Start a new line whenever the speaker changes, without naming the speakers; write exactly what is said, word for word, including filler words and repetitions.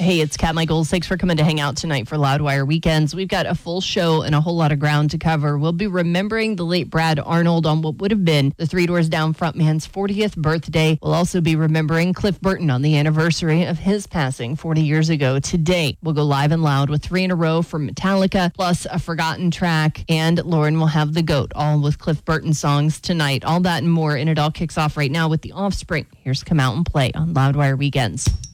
Hey, it's Kat Michaels. Thanks for coming to hang out tonight for Loudwire Weekends. We've got a full show and a whole lot of ground to cover. We'll be remembering the late Brad Arnold on what would have been the Three Doors Down frontman's fortieth birthday. We'll also be remembering Cliff Burton on the anniversary of his passing forty years ago today. We'll go live and loud with three in a row from Metallica, plus a forgotten track, and Lauren will have the GOAT, all with Cliff Burton songs tonight. All that and more, and it all kicks off right now with The Offspring. Here's Come Out and Play on Loudwire Weekends.